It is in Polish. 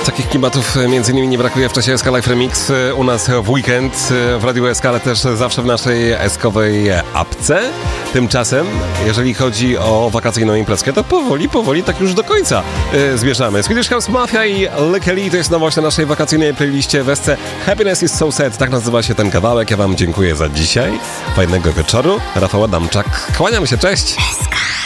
Takich klimatów między innymi nie brakuje w czasie SK Live Remix u nas w weekend w Radiu SK, ale też zawsze w naszej SK-owej apce. Tymczasem, jeżeli chodzi o wakacyjną imprezkę, to powoli tak już do końca zmierzamy. Swedish House Mafia i Lekeli to jest nowość na naszej wakacyjnej playliście w SC. Happiness is so sad, tak nazywa się ten kawałek. Ja wam dziękuję za dzisiaj. Fajnego wieczoru. Rafał Adamczak. Kłaniam się, cześć! SK.